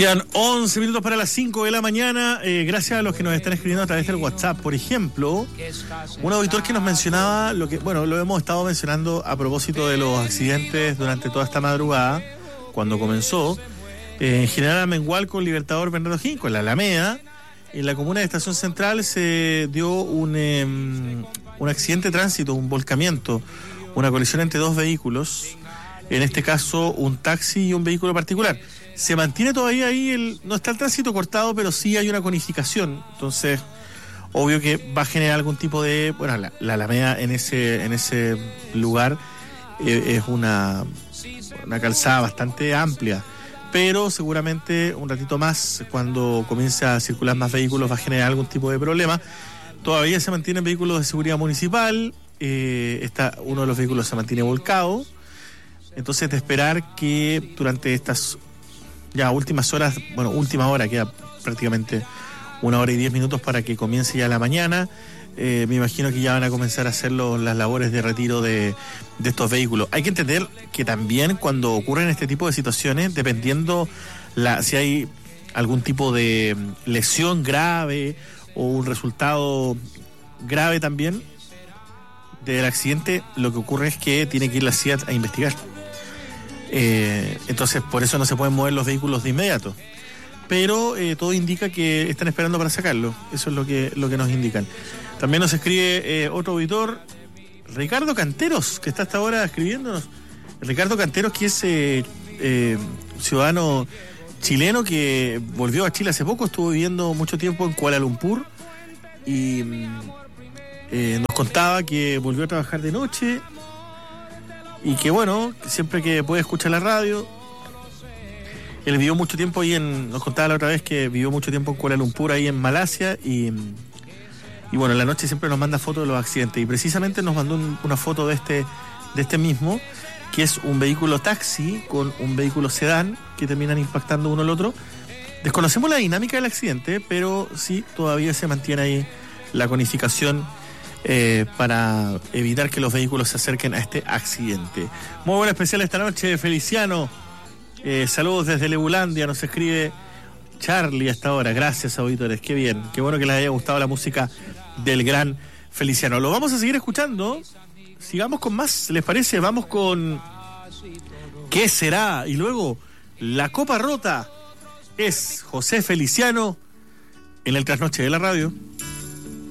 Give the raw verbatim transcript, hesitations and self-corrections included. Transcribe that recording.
Quedan once minutos para las cinco de la mañana. Eh, gracias a los que nos están escribiendo a través del WhatsApp. Por ejemplo, un auditor que nos mencionaba lo que, bueno, lo hemos estado mencionando a propósito de los accidentes durante toda esta madrugada, cuando comenzó. Eh, en General Amengual con Libertador Bernardo Higgins, en la Alameda, en la comuna de Estación Central se dio un, eh, un accidente de tránsito, un volcamiento, una colisión entre dos vehículos. En este caso, un taxi y un vehículo particular. Se mantiene todavía ahí, el, no está el tránsito cortado, pero sí hay una conificación. Entonces, obvio que va a generar algún tipo de... Bueno, la, la Alameda en ese, en ese lugar eh, es una, una calzada bastante amplia. Pero seguramente un ratito más, cuando comience a circular más vehículos, va a generar algún tipo de problema. Todavía se mantienen vehículos de seguridad municipal. Eh, está, uno de los vehículos se mantiene volcado. Entonces, de esperar que durante estas ya últimas horas, bueno, última hora, queda prácticamente una hora y diez minutos para que comience ya la mañana, eh, me imagino que ya van a comenzar a hacer los, las labores de retiro de, de estos vehículos. Hay que entender que también cuando ocurren este tipo de situaciones, dependiendo la, si hay algún tipo de lesión grave o un resultado grave también del accidente, lo que ocurre es que tiene que ir la C I A T a investigar. Eh, entonces por eso no se pueden mover los vehículos de inmediato, pero eh, todo indica que están esperando para sacarlo. Eso es lo que, lo que nos indican. También nos escribe eh, otro auditor, Ricardo Canteros, que está hasta ahora escribiéndonos. Ricardo Canteros, que es eh, eh, ciudadano chileno que volvió a Chile hace poco, estuvo viviendo mucho tiempo en Kuala Lumpur y eh, nos contaba que volvió a trabajar de noche y que bueno, siempre que puede escuchar la radio. Él vivió mucho tiempo ahí en, nos contaba la otra vez que vivió mucho tiempo en Kuala Lumpur, ahí en Malasia, y, y bueno, en la noche siempre nos manda fotos de los accidentes, y precisamente nos mandó un, una foto de este, de este mismo, que es un vehículo taxi con un vehículo sedán que terminan impactando uno al otro. Desconocemos la dinámica del accidente, pero sí todavía se mantiene ahí la conificación Eh, para evitar que los vehículos se acerquen a este accidente. Muy buen especial esta noche, Feliciano. Eh, saludos desde Lebulandia, nos escribe Charlie hasta ahora. Gracias, auditores, qué bien, qué bueno que les haya gustado la música del gran Feliciano. Lo vamos a seguir escuchando. Sigamos con más, ¿les parece? Vamos con ¿Qué será? Y luego La Copa Rota. Es José Feliciano en el Trasnoche de la Radio.